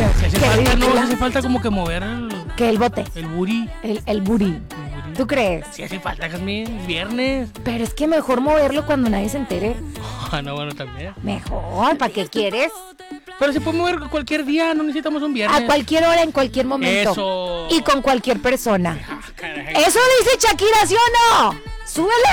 Si hace Qué falta, no, ridícula. si hace falta como que mover Que el bote, el booty. el booty. ¿Tú crees? Si hace falta, Jazmín, es viernes. Pero es que mejor moverlo cuando nadie se entere. Ah, no, bueno, también. Mejor, ¿para qué quieres? Pero se puede mover cualquier día, no necesitamos un viernes. A cualquier hora, en cualquier momento. Eso. Y con cualquier persona. Ah, caray. Eso dice Shakira, ¿sí o no? ¡Súbele!